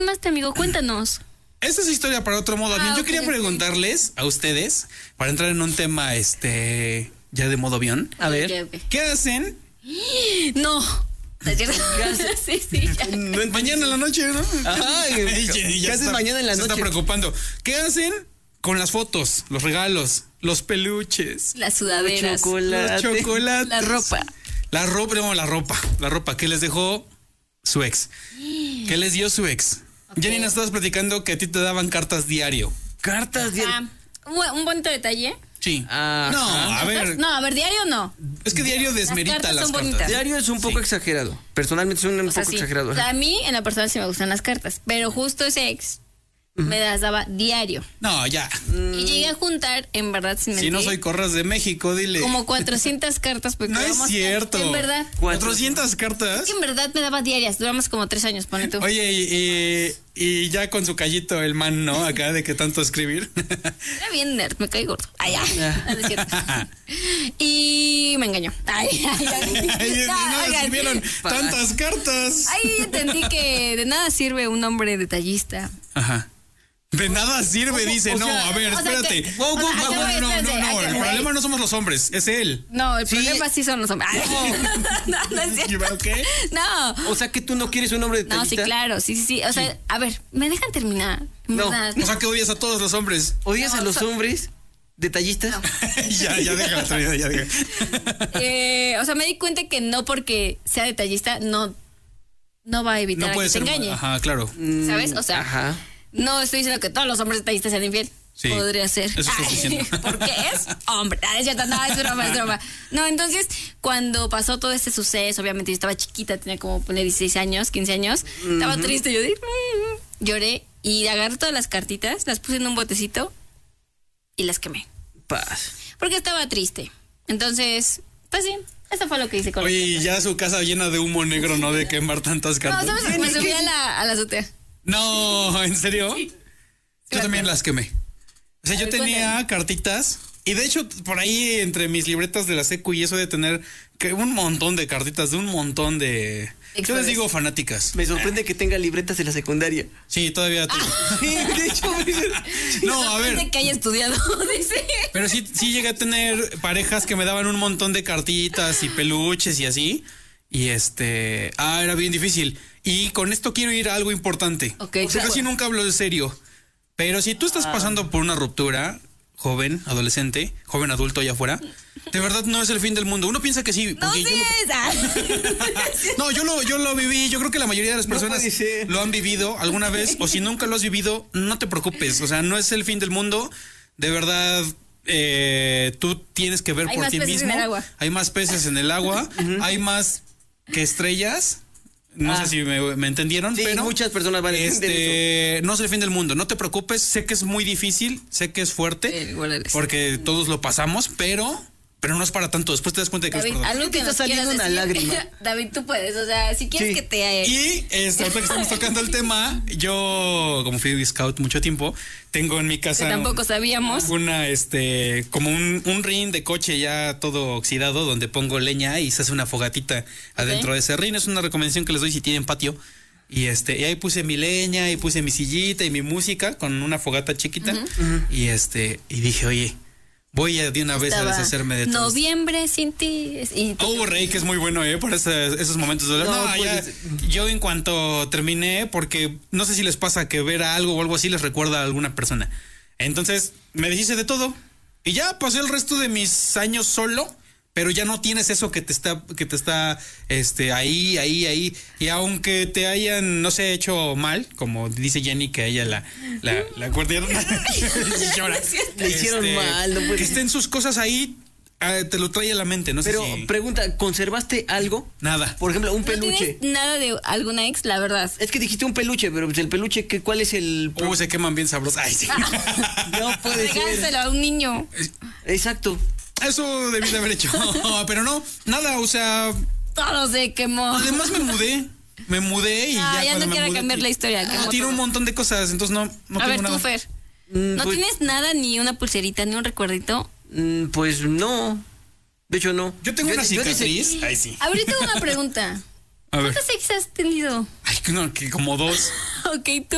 Más, amigo, cuéntanos. Esta es historia para otro modo avión. Yo quería preguntarles a ustedes, para entrar en un tema ya de modo avión. A ver. Okay. ¿Qué hacen? No. Sí, ya. Mañana en la noche, ¿no? Ajá. ¿Qué haces mañana en la noche? Se está preocupando. ¿Qué hacen con las fotos, los regalos, los peluches? Las sudaderas. Los chocolates. La ropa. La ropa que les dejó su ex. ¿Qué les dio su ex? Okay. Jenny, nos estabas platicando que a ti te daban cartas diario. ¿Cartas diario? Un bonito detalle. Sí. No, a ver, diario no. Es que diario desmerita las cartas. Bonitas. Diario es un poco exagerado. Personalmente es un poco exagerado. O sea, a mí, en la persona, sí me gustan las cartas. Pero justo ese ex me las daba diario. No, ya. Y llegué a juntar, en verdad, sin mentir. Si no soy Corras de México, dile. Como 400 cartas. Porque no es cierto. En verdad. 400 cartas. Es que en verdad me daba diarias. Duramos como 3 años, pone tú. Oye, y ya con su callito el man, ¿no? Acá de que tanto escribir. Era bien nerd, me caí gordo. Ay, ya. No es cierto. Y me engañó. No escribieron tantas cartas. Ahí entendí que de nada sirve un hombre detallista. Ajá. De nada sirve, dice. No, a ver, espérate. No, el problema no somos los hombres, es él. No, el problema sí son los hombres. No es cierto. ¿Qué? No. O sea, que tú no quieres un hombre detallista. No, sí, claro, sí. O sea, a ver, ¿me dejan terminar? No. O sea, que odias a todos los hombres. ¿Odias a los hombres detallistas? No. ya deja. O sea, me di cuenta que no porque sea detallista no va a evitar que te engañe. Ajá, claro. ¿Sabes? O sea, ajá. No estoy diciendo que todos los hombres detallistas sean infiel. Sí, podría ser. Eso estoy diciendo. Porque es hombre. Es cierto, no, es broma. No, entonces, cuando pasó todo este suceso, obviamente yo estaba chiquita, tenía como 16 años, 15 años. Estaba triste, yo dije, lloré y agarré todas las cartitas, las puse en un botecito y las quemé. Paz. Porque estaba triste. Entonces, pues sí, eso fue lo que hice con Oye, y ya su casa llena de humo negro, ¿no? De quemar tantas cartas. No, ¿sabes? Me subí a la azotea. No, ¿en serio? Sí. Yo también las quemé. O sea, yo tenía cartitas y de hecho por ahí entre mis libretas de la secu y eso de tener un montón de cartitas de un montón de... Yo les digo fanáticas. Me sorprende que tenga libretas de la secundaria. Sí, todavía tengo. De hecho, no, a ver. Que haya estudiado, dice. Pero sí llegué a tener parejas que me daban un montón de cartitas y peluches y así. Y era bien difícil. Y con esto quiero ir a algo importante. Okay, o sea, casi nunca hablo de serio. Pero si tú estás pasando por una ruptura, joven, adolescente, joven adulto allá afuera, de verdad no es el fin del mundo. Uno piensa que sí. No, sí No, yo lo viví. Yo creo que la mayoría de las personas lo han vivido alguna vez. O si nunca lo has vivido, no te preocupes. O sea, no es el fin del mundo. De verdad, tú tienes que ver por ti mismo. Hay más peces en el agua. Hay más que estrellas. No sé si me entendieron, sí, pero muchas personas van a entender eso. No es el fin del mundo, no te preocupes, sé que es muy difícil, sé que es fuerte, porque todos lo pasamos, pero no es para tanto, después te das cuenta de que David, es para algo que está saliendo una lágrima. David, tú puedes, o sea, si quieres que te... Y ahorita que estamos tocando el tema, yo, como fui scout mucho tiempo, tengo en mi casa... Que tampoco sabíamos. Como un ring de coche ya todo oxidado, donde pongo leña y se hace una fogatita adentro de ese ring. Es una recomendación que les doy si tienen patio. Y ahí puse mi leña y puse mi sillita y mi música con una fogata chiquita. Y dije, oye... Voy de una vez a deshacerme de todo. Noviembre sin ti. Rey, que es muy bueno, por esos momentos de dolor. Yo en cuanto terminé, porque no sé si les pasa que ver algo o algo así les recuerda a alguna persona. Entonces, me deshice de todo. Y ya pasé el resto de mis años solo, pero ya no tienes eso que te está ahí. Y aunque te hayan, no sé, hecho mal, como dice Jenny, que a ella la guardiaron. Le hicieron mal, no puede. Que estén sus cosas ahí, te lo trae a la mente, no sé. Pero pregunta, ¿conservaste algo? Nada. Por ejemplo, un peluche. ¿No tienes nada de alguna ex, la verdad? Es que dijiste un peluche, pero el peluche, ¿cuál es el...? Se queman bien sabrosos. Ay, sí. No puede ser. Regálaselo a un niño. Exacto. Eso debí de haber hecho. Pero no, nada, o sea... Todo se quemó. Además me mudé y ya no quiero cambiar la historia. Tiene un montón de cosas, entonces no tengo a ver, nada. tú, Fer, ¿no tienes nada, ni una pulserita, ni un recuerdito? Pues no. De hecho, no. Yo tengo una cicatriz. Ay, sí. Ahorita una pregunta. A ver. ¿Cuántas ex has tenido? Ay, no, que como 2. Ok, tú.